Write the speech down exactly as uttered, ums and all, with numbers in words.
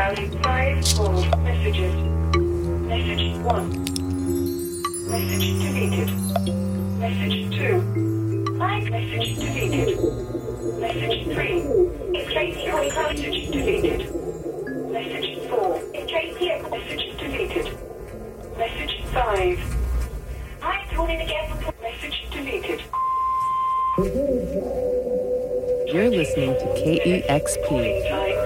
allowed five more messages. Message one. Message deleted. Message two. My message deleted. Message three. It's J P on message deleted. Message four. It's J P message deleted. Message five. I'm calling again. Message deleted. You're listening to K E X P.